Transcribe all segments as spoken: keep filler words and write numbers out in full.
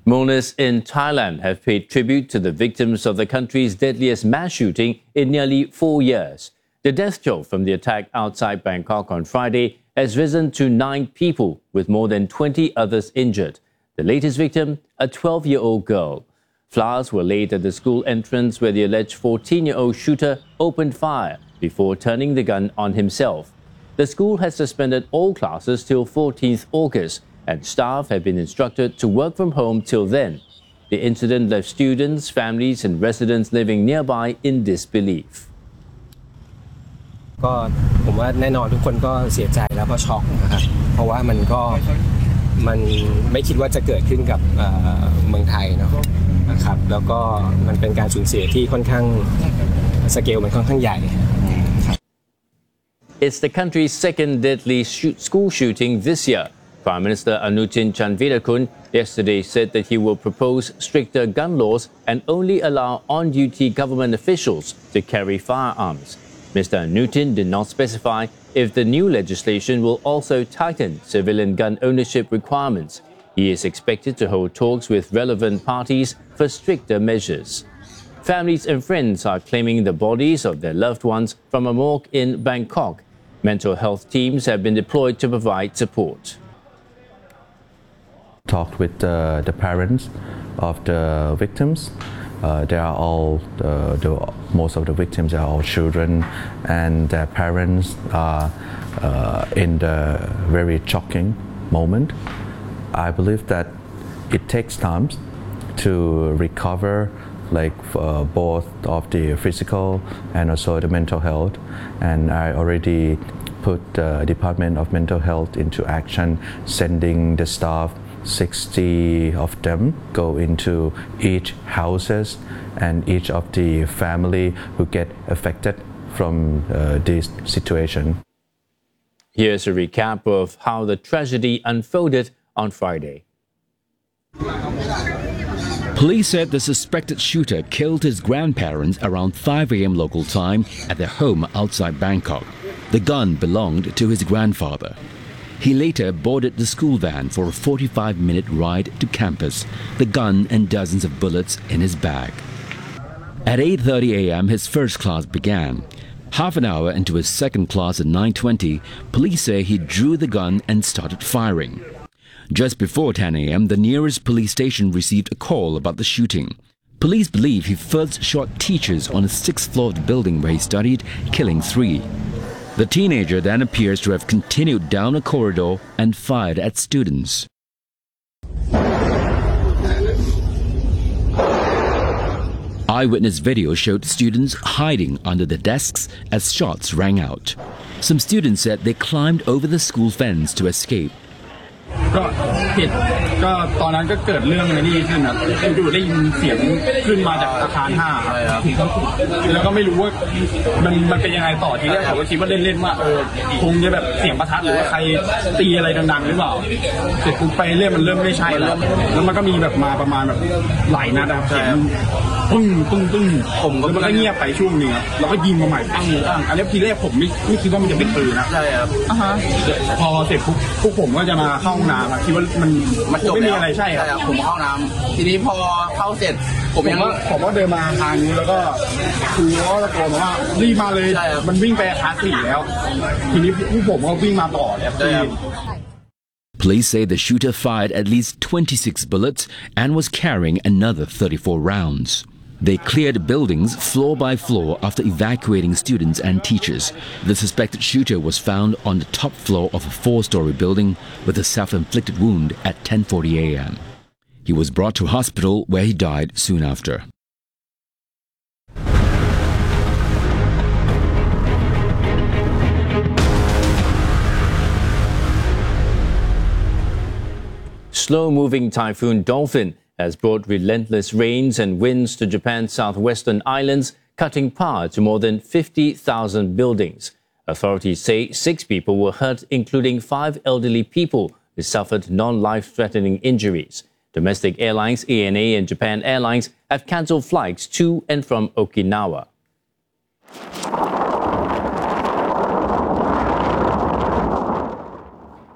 Mourners in Thailand have paid tribute to the victims of the country's deadliest mass shooting in nearly four years. The death toll from the attack outside Bangkok on Friday has risen to nine people, with more than twenty others injured. The latest victim, a twelve-year-old girl. Flowers were laid at the school entrance where the alleged fourteen-year-old shooter opened fire before turning the gun on himself. The school has suspended all classes till fourteenth August, and staff have been instructed to work from home till then. The incident left students, families and residents living nearby in disbelief. ก็ผมว่าแน่นอนทุกคนก็เสียใจแล้วก็ช็อกนะครับเพราะว่ามันก็มันไม่คิดว่าจะเกิดขึ้นกับเมืองไทยเนาะนะครับแล้วก็มันเป็นการสูญเสียที่ค่อนข้างสเกลมันค่อนข้างใหญ่ It's the country's second deadly shoot school shooting this year. Prime Minister Anutin Chanvirakul yesterday said that he will propose stricter gun laws and only allow on-duty government officials to carry firearms. Mister Anutin did not specify if the new legislation will also tighten civilian gun ownership requirements. He is expected to hold talks with relevant parties for stricter measures. Families and friends are claiming the bodies of their loved ones from a morgue in Bangkok. Mental health teams have been deployed to provide support. Talked with uh, the parents of the victims. Uh, they are all uh, the most of the victims are all children, and their parents are uh, in the very shocking moment. I believe that it takes time to recover, like uh, both of the physical and also the mental health. And I already put the Department of Mental Health into action, sending the staff. sixty of them go into each houses and each of the family who get affected from uh, this situation. Here's a recap of how the tragedy unfolded on Friday. Police said the suspected shooter killed his grandparents around five a.m. local time at their home outside Bangkok. The gun belonged to his grandfather. He later boarded the school van for a forty-five minute ride to campus, the gun and dozens of bullets in his bag. At eight thirty a.m. his first class began. Half an hour into his second class at nine twenty, police say he drew the gun and started firing. Just before ten a.m. the nearest police station received a call about the shooting. Police believe he first shot teachers on the sixth floor of the building where he studied, killing three. The teenager then appears to have continued down a corridor and fired at students. Eyewitness video showed students hiding under the desks as shots rang out. Some students said they climbed over the school fence to escape. ก็ผิดก็ตอนนั้นก็เกิดเรื่องในนี้ขึ้นครับอยู่ได้ยินเสียงขึ้นมาจากอาคารห้าครับแล้วก็ไม่รู้ว่ามันมันเป็นยังไงต่อทีแรกผมก็คิดว่าเล่นๆว่าเออคงจะแบบเสียงประทัดหรือว่าใครตีอะไรดังๆหรือเปล่าเสร็จปุ๊บไปเรื่อยมันเริ่มไม่ใช่แล้วแล้วมันก็มีแบบมาประมาณแบบหลายนัดครับเสียงปึ้งปึ้งปึ้งผมก็มันก็เงียบไปช่วงนึงครับแล้วก็ยิงมาใหม่ปั้งปั้งอันนี้ทีแรกผมไม่ไม่คิดว่ามันจะเป็นปืนนะใช่ครับอ่าฮะพอเสร็จปุ๊บพวกผมก็จะมาเข้าห้องน้ำคิดว่ามันมันจบไม่มีอะไรใช่ครับผมเข้าน้ำทีนี้พอเข้าเสร็จผมยังผมก็เดินมาทางนู้นแล้วก็คือก็ตะโกนว่ารีบมาเลยมันวิ่งไปอาคารสี่แล้วทีนี้พวกผมก็วิ่งมาต่อเลยครับ Police say the shooter fired at least twenty-six bullets and was carrying another thirty-four rounds. They cleared buildings floor by floor after evacuating students and teachers. The suspected shooter was found on the top floor of a four-story building with a self-inflicted wound at ten forty a.m. He was brought to hospital where he died soon after. Slow-moving typhoon Dolphin has brought relentless rains and winds to Japan's southwestern islands, cutting power to more than fifty thousand buildings. Authorities say six people were hurt, including five elderly people who suffered non-life-threatening injuries. Domestic airlines A N A and Japan Airlines have cancelled flights to and from Okinawa.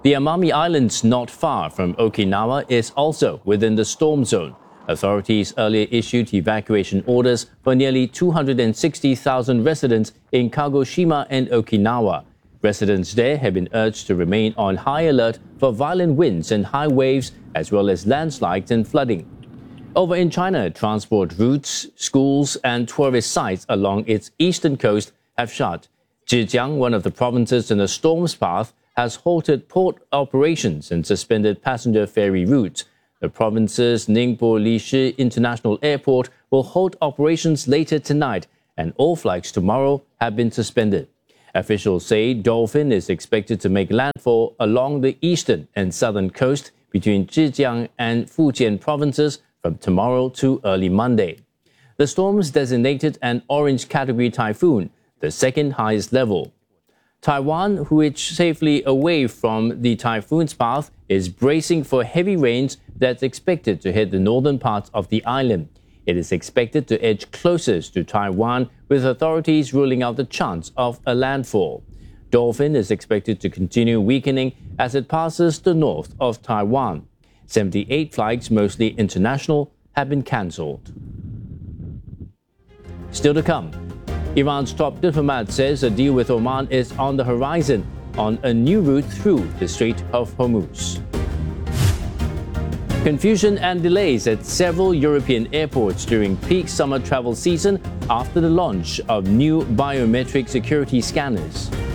The Amami Islands, not far from Okinawa, is also within the storm zone. Authorities earlier issued evacuation orders for nearly two hundred sixty thousand residents in Kagoshima and Okinawa. Residents there have been urged to remain on high alert for violent winds and high waves, as well as landslides and flooding. Over in China, transport routes, schools, and tourist sites along its eastern coast have shut. Zhejiang, one of the provinces in the storm's path, has halted port operations and suspended passenger ferry routes. The province's Ningbo Lishi International Airport will halt operations later tonight, and all flights tomorrow have been suspended. Officials say Dolphin is expected to make landfall along the eastern and southern coast between Zhejiang and Fujian provinces from tomorrow to early Monday. The storm is designated an orange category typhoon, the second highest level. Taiwan, which safely away from the typhoon's path, is bracing for heavy rains that's expected to hit the northern parts of the island. It is expected to edge closest to Taiwan, with authorities ruling out the chance of a landfall. Dolphin is expected to continue weakening as it passes the north of Taiwan. seventy-eight flights, mostly international, have been cancelled. Still to come, Iran's top diplomat says a deal with Oman is on the horizon on a new route through the Strait of Hormuz. Confusion and delays at several European airports during peak summer travel season after the launch of new biometric security scanners.